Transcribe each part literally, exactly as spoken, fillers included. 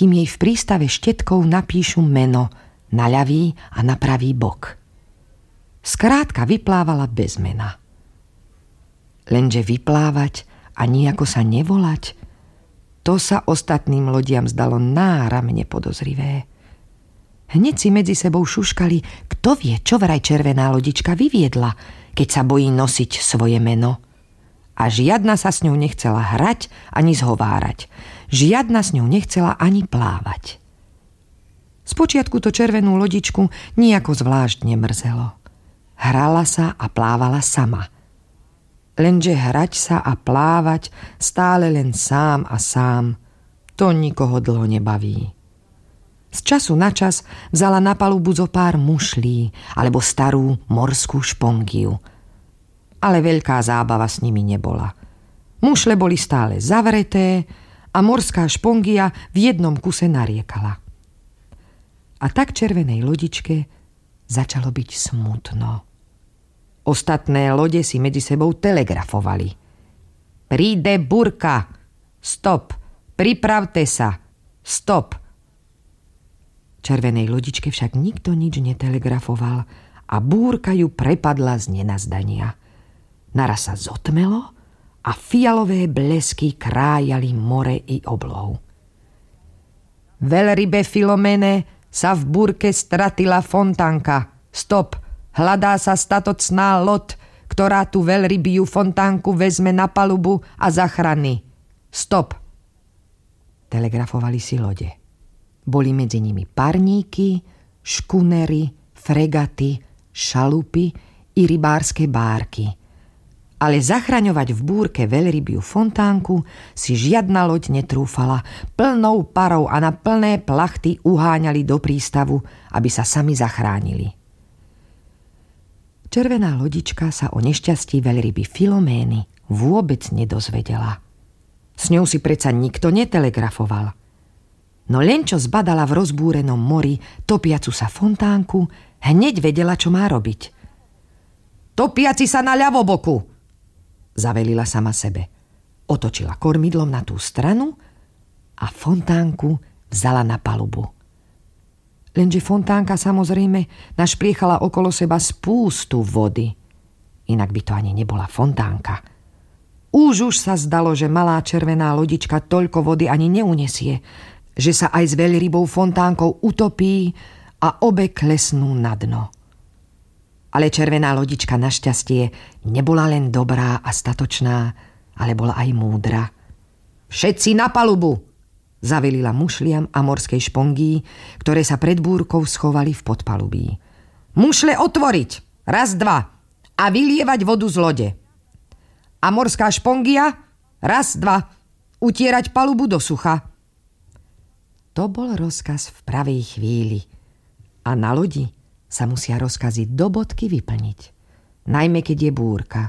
kým jej v prístave štetkou napíšu meno na ľavý a na pravý bok. Skrátka vyplávala bez mena. Lenže vyplávať a nijako sa nevolať, to sa ostatným lodiam zdalo náramne podozrivé. Hneď si medzi sebou šuškali, kto vie, čo vraj červená lodička vyviedla, keď sa bojí nosiť svoje meno. A žiadna sa s ňou nechcela hrať ani zhovárať. Žiadna s ňou nechcela ani plávať. Spočiatku to červenú lodičku nijako zvlášť nemrzelo. Hrala sa a plávala sama. Lenže hrať sa a plávať stále len sám a sám, to nikoho dlho nebaví. Z času na čas vzala na palubu zo pár mušlí alebo starú morskú špongiu. Ale veľká zábava s nimi nebola. Mušle boli stále zavreté a morská špongia v jednom kuse nariekala. A tak červenej lodičke začalo byť smutno. Ostatné lode si medzi sebou telegrafovali. Príde búrka. Stop. Pripravte sa. Stop. Červenej lodičke však nikto nič netelegrafoval a búrka ju prepadla z nenazdania. Naraz sa zotmelo a fialové blesky krájali more i oblohu. Veľrybe Filomene sa v búrke stratila fontánka. Stop! Hľadá sa statocná loď, ktorá tú veľrybiu fontánku vezme na palubu a zachrání. Stop! Telegrafovali si lode. Boli medzi nimi parníky, škunery, fregaty, šalupy i rybárske bárky. Ale zachraňovať v búrke veľrybiu fontánku si žiadna loď netrúfala. Plnou parou a na plné plachty uháňali do prístavu, aby sa sami zachránili. Červená lodička sa o nešťastí veľryby Filomény vôbec nedozvedela. S ňou si predsa nikto netelegrafoval. No len čo zbadala v rozbúrenom mori topiacu sa fontánku, hneď vedela, čo má robiť. Topiaci sa na ľavoboku, zavelila sama sebe. Otočila kormidlom na tú stranu a fontánku vzala na palubu. Lenže fontánka samozrejme našpliechala okolo seba spústu vody. Inak by to ani nebola fontánka. Už už sa zdalo, že malá červená lodička toľko vody ani neunesie, že sa aj s veľrybou fontánkou utopí a obe klesnú na dno. Ale červená lodička našťastie nebola len dobrá a statočná, ale bola aj múdra. Všetci na palubu! Zavelila mušliam a morskej špongii, ktoré sa pred búrkou schovali v podpalubí. Mušle otvoriť! Raz, dva! A vylievať vodu z lode. A morská špongia? Raz, dva! Utierať palubu do sucha. To bol rozkaz v pravej chvíli. A na lodi sa musia rozkazy do bodky vyplniť. Najmä keď je búrka.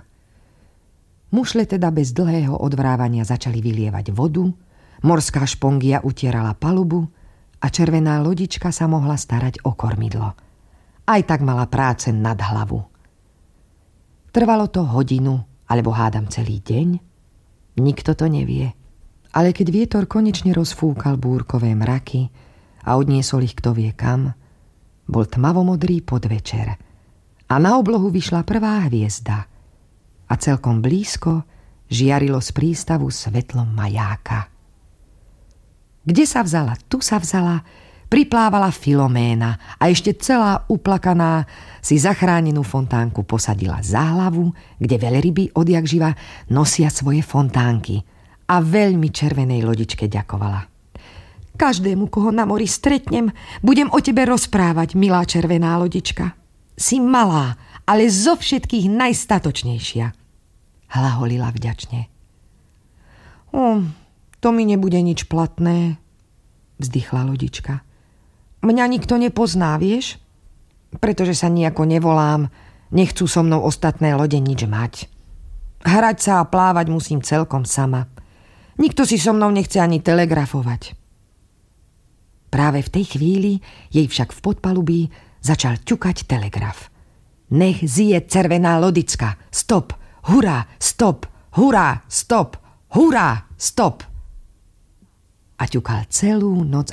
Mušle teda bez dlhého odvrávania začali vylievať vodu, morská špongia utierala palubu a červená lodička sa mohla starať o kormidlo. Aj tak mala práce nad hlavu. Trvalo to hodinu, alebo hádam celý deň. Nikto to nevie. Ale keď vietor konečne rozfúkal búrkové mraky a odniesol ich kto vie kam, bol tmavomodrý podvečer a na oblohu vyšla prvá hviezda a celkom blízko žiarilo z prístavu svetlom majáka. Kde sa vzala, tu sa vzala, priplávala Filoména a ešte celá uplakaná si zachránenú fontánku posadila za hlavu, kde veľryby odjakživa nosia svoje fontánky a veľmi červenej lodičke ďakovala. Každému, koho na mori stretnem, budem o tebe rozprávať, milá červená lodička. Si malá, ale zo všetkých najstatočnejšia, hlaholila vďačne. O, to mi nebude nič platné, vzdychla lodička. Mňa nikto nepozná, vieš? Pretože sa nejako nevolám, nechcú so mnou ostatné lode nič mať. Hrať sa a plávať musím celkom sama. Nikto si so mnou nechce ani telegrafovať. Práve v tej chvíli jej však v podpalubí začal ťukať telegraf. Nech zije červená lodicka. Stop, hurá, stop, hurá, stop, hurá, stop. A ťukal celú noc